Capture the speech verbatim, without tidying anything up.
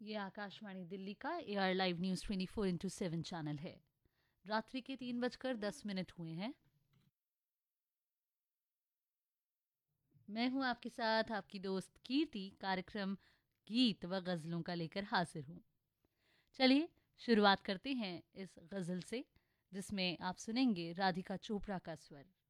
ये आकाशवाणी दिल्ली का AR live news twenty four into seven channel है। रात्रि के तीन बजकर दस मिनट हुए हैं। मैं हूं आपके साथ आपकी दोस्त कीर्ति। कार्यक्रम गीत व गज़लों का लेकर हाजिर हूं। चलिए शुरुआत करते हैं इस गज़ल से, जिसमें आप सुनेंगे राधिका चोपड़ा का स्वर।